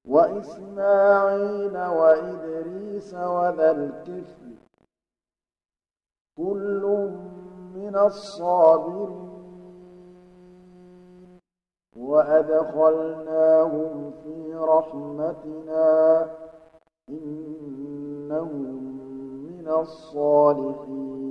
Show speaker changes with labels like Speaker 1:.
Speaker 1: وإسماعيل وإدريس وذا الكفل كل من الصابرين وأدخلناهم في رحمتنا إنهم من الصالحين